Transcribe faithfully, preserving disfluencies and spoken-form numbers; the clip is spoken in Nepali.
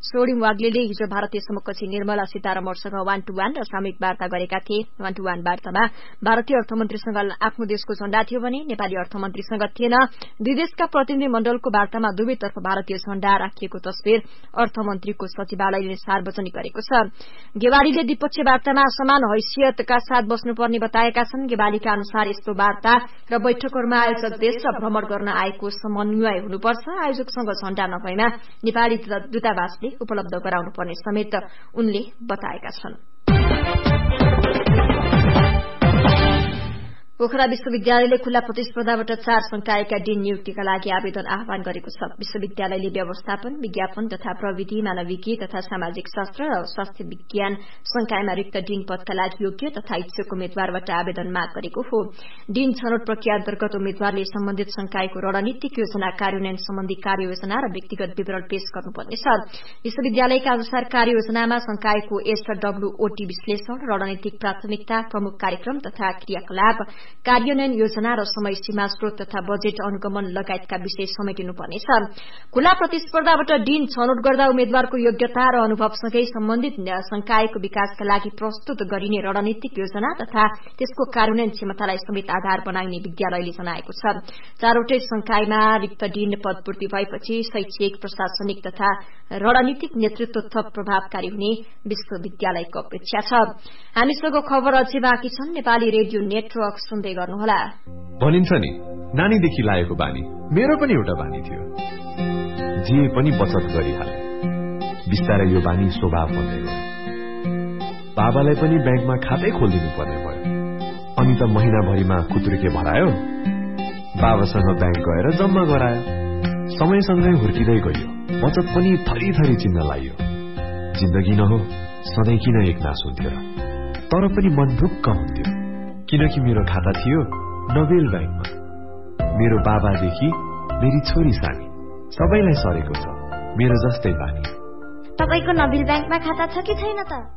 सोडिम वाग्लेले हिजो भारतीय समकक्षी निर्मला सीतारमणसँग वान टू वान र सामूहिक वार्ता गरेका थिए। वान टू वान वार्तामा भारतीय अर्थमन्त्रीसँग आफ्नो देशको झण्डा थियो भने नेपाली अर्थमन्त्रीसँग थिएन। दुई देशका प्रतिनिधि मण्डलको वार्तामा दुवैतर्फ भारतीय झण्डा राखिएको तस्विर अर्थमन्त्रीको सचिवालयले सार्वजनिक गरेको छ। गेवालीले द्विपक्षीय वार्तामा समान हैसियतका साथ बस्नुपर्ने बताएका छन्। गेवालीका अनुसार यस्तो वार्ता र बैठकहरूमा आयोजक देश र भ्रमण गर्न आएको समन्वय हुनुपर्छ। आयोजकसँग झण्डा नभएमा नेपाली दूतावासले उपलब्ध गराउनुपर्ने समेत उनले बताएका छन्। पोखरा विश्वविद्यालयले खुल्ला प्रतिस्पर्धाबाट चार संकायका डीन नियुक्तिका लागि आवेदन आह्वान गरेको छ। विश्वविद्यालयले व्यवस्थापन, विज्ञापन तथा प्रविधि, मानविकी तथा सामाजिक शास्त्र र स्वास्थ्य विज्ञान संकायमा रिक्त डीन पदका लागि योग्य तथा इच्छुक उम्मेद्वारबाट आवेदन माग गरेको हो। डीन छनौट प्रक्रिया अन्तर्गत उम्मेद्वारले सम्बन्धित संकायको रणनीतिक योजना कार्यान्वयन सम्बन्धी कार्ययोजना र व्यक्तिगत विवरण पेश गर्नुपर्नेछ। विश्वविद्यालयका अनुसार कार्ययोजनामा संकायको एस डब्ल्यूओटी विश्लेषण, रणनीतिक प्राथमिकता, प्रमुख कार्यक्रम तथा क्रियाकलाप, कार्यान्वयन योजना र समय सीमा, स्रोत तथा बजेट अनुगमन लगायतका विषय समेटिनुपर्नेछ। खुला प्रतिस्पर्धाबाट डीन छनौट गर्दा उम्मेद्वारको योग्यता र अनुभवसँगै सम्बन्धित संकायको विकासका लागि प्रस्तुत गरिने रणनीतिक योजना तथा त्यसको कार्यान्वयन क्षमतालाई समेत आधार बनाइने विद्यालयले जनाएको छ। चारवटै संकायमा रिक्त डीन पद पूर्ति भएपछि शैक्षिक, प्रशासनिक तथा रणनीतिक नेतृत्व थप प्रभावकारी हुने विश्वविद्यालयको अपेक्षा छ। हामीसँग खबर अझै बाँकी छन्। नेपाली रेडियो नेटवर्क सुन्दै गर्नुहोला। भनिन्छ नि, नानीदेखि लागेको बानी मेरो पनि एउटा बानी थियो। जे पनि बचत गरिहाले। बिस्तारै यो बानी स्वभाव बन्दै गयो। बाबालाई पनि ब्याङ्कमा खातै खोलिदिनु पर्ने भयो। अनि त महिनाभरिमा कुत्रुके भरायो। बाबासँग ब्याङ्क गएर जम्मा गरायो। समयसँगै हुर्किँदै गयो। बचत पनि थरी थरी चिन्न लाग्यो। जिन्दगी नहो सधैँ किन एक नास हुन्थ्यो र? तर पनि मन ढुक्क हुन्थ्यो, किनकि मेरो खाता थियो नोबेल ब्याङ्कमा। मेरो बाबादेखि मेरी छोरी सानी सबैलाई सरेको छ मेरो जस्तै बानी। तपाईको नोबेल ब्याङ्कमा खाता छ कि छैन त?